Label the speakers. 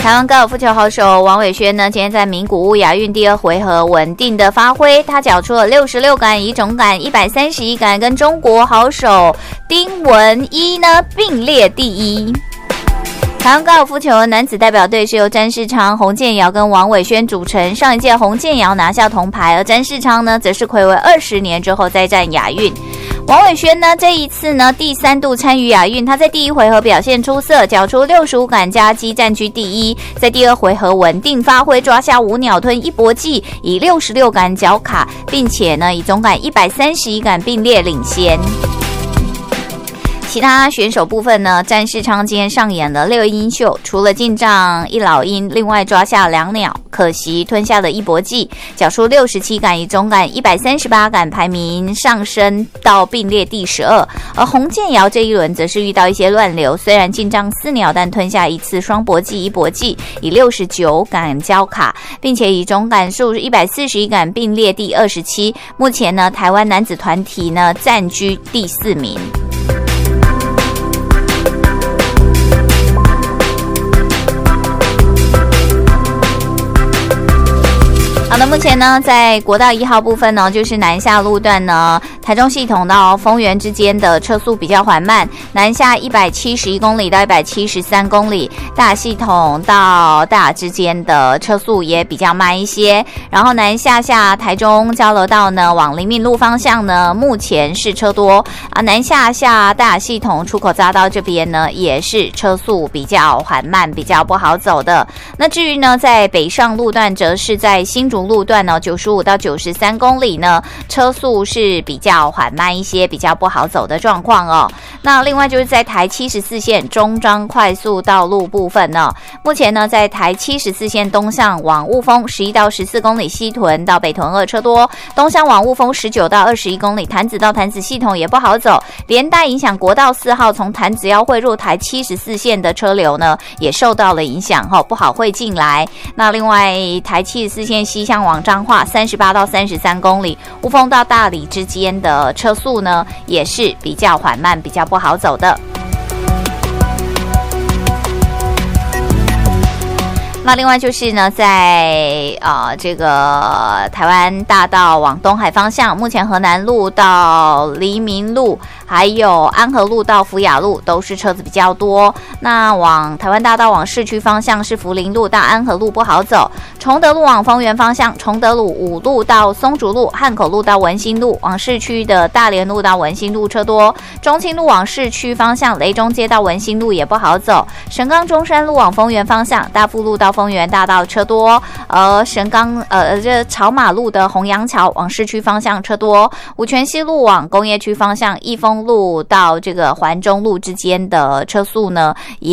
Speaker 1: 台湾高尔夫球好手王伟轩呢，今天在名古屋亚运第2回合稳定的发挥，他缴出了66杆，以总杆131杆，跟中国好手丁文一呢并列第1。台湾高尔夫球男子代表队是由詹世昌、洪建尧跟王伟轩组成。上一届洪建尧拿下铜牌，而詹世昌呢，则是睽违20年之后再战亚运。王伟轩呢，这一次呢第3度参与亚运，他在第1回合表现出色，缴出65杆加击，占据第1。在第2回合稳定发挥，抓下5鸟吞1搏击，以66杆缴卡，并且呢以总杆131杆并列领先。其他选手部分呢，詹世昌今天上演了6鹰秀，除了进账1老鹰，另外抓下2鸟，可惜吞下了1搏击，缴出67杆，以总杆138杆，排名上升到并列第12。而洪建尧这一轮则是遇到一些乱流，虽然进账4鸟，但吞下1次双搏击1搏击，以69杆交卡，并且以总杆数141杆并列第27。目前呢，台湾男子团体呢暂居第4名。好的，目前呢，在国道1号部分呢，就是南下路段呢，台中系统到丰原之间的车速比较缓慢，南下171公里到173公里，大系统到大之间的车速也比较慢一些。然后南下台中交流道呢，往林明路方向呢，目前是车多啊。南下大系统出口匝道这边呢，也是车速比较缓慢，比较不好走的。那至于呢，在北上路段，则是在新竹路段呢，95到93公里呢，车速是比较缓慢一些，比较不好走的状况哦。那另外就是在台74线中彰快速道路部分呢，目前呢在台74线东向往雾峰11到14公里，西屯到北屯2车多，东向往雾峰19到21公里，潭子到潭子系统也不好走，连带影响国道4号从潭子要汇入台74线的车流呢，也受到了影响不好汇进来。那另外台74线西向往彰化38到33公里，雾峰到大里之间的车速呢，也是比较缓慢，比较不好走的。那另外就是呢，在这个台湾大道往东海方向，目前河南路到黎明路，还有安和路到福雅路都是车子比较多。那往台湾大道往市区方向是福林路到安和路不好走，崇德路往丰原方向，崇德路5路到松竹路，汉口路到文心路，往市区的大连路到文心路车多。中清路往市区方向，雷中街到文心路也不好走。神冈中山路往丰原方向，大富路到丰原大道车多，神冈这草马路的洪阳桥往市区方向车多，五权西路往工业区方向，益丰路到这个环中路之间的车速呢也